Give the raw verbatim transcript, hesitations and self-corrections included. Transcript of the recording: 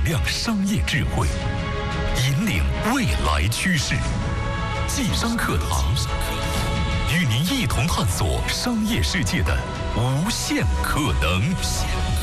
亮商业智慧，引领未来趋势。济商课堂，与您一同探索商业世界的无限可能。